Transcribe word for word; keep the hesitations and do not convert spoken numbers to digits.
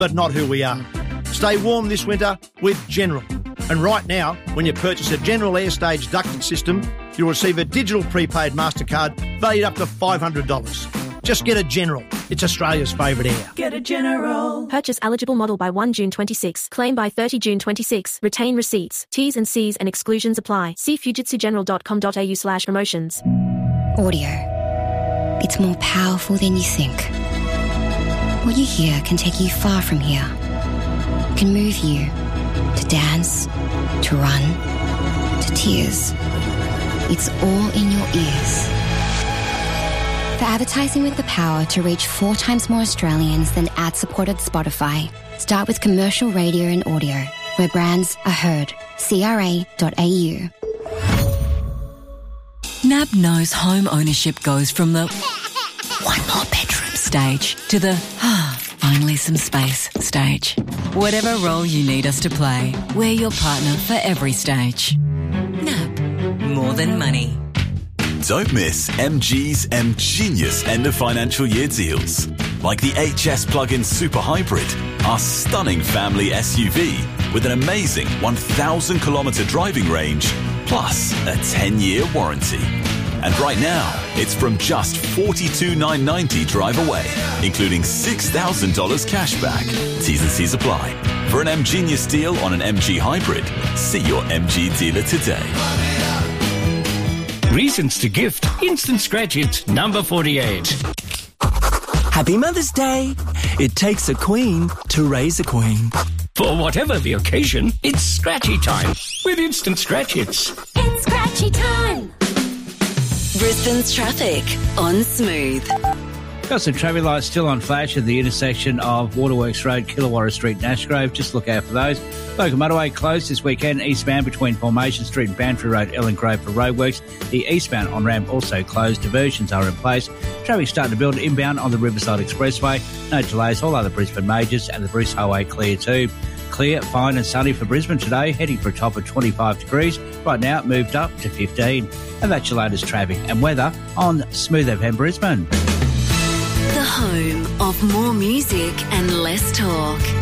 but not who we are. Stay warm this winter with General. And right now, when you purchase a General Airstage ducted system, you'll receive a digital prepaid MasterCard valued up to five hundred dollars. Just get a General. It's Australia's favourite air. Get a General. Purchase eligible model by first June twenty-six. Claim by thirtieth June twenty-six. Retain receipts. T's and C's and exclusions apply. See fujitsu general dot com dot a u slash promotions. Audio. It's more powerful than you think. What you hear can take you far from here. Can move you to dance, to run, to tears. It's all in your ears. For advertising with the power to reach four times more Australians than ad-supported Spotify, start with commercial radio and audio, where brands are heard. C R A dot A U. N A B knows home ownership goes from the one more bedroom stage to the ah, finally some space stage. Whatever role you need us to play, we're your partner for every stage. N A B, more than money. Don't miss M G's M Genius end of financial year deals. Like the H S Plug-in Super Hybrid, our stunning family S U V with an amazing one thousand kilometre driving range, plus a ten-year warranty. And right now, it's from just forty-two thousand nine hundred ninety dollars drive away, including six thousand dollars cash back. T's and C's apply. For an M Genius deal on an M G Hybrid, see your M G dealer today. Reasons to gift. Instant Scratch It's number forty-eight. Happy Mother's Day. It takes a queen to raise a queen. For whatever the occasion, it's Scratchy time with Instant Scratch It's. It's Scratchy time. Brisbane's traffic on Smooth. Got some traffic lights still on flash at the intersection of Waterworks Road, Killawarra Street, Nashgrove. Just look out for those. Local motorway closed this weekend eastbound between Formation Street and Bantry Road, Ellen Grove for roadworks. The eastbound on-ramp also closed. Diversions are in place. Traffic starting to build inbound on the Riverside Expressway. No delays. All other Brisbane majors and the Bruce Highway clear too. Clear, fine and sunny for Brisbane today, heading for a top of twenty-five degrees. Right now, it moved up to fifteen. And that's your latest traffic and weather on Smooth F M Brisbane. The home of more music and less talk.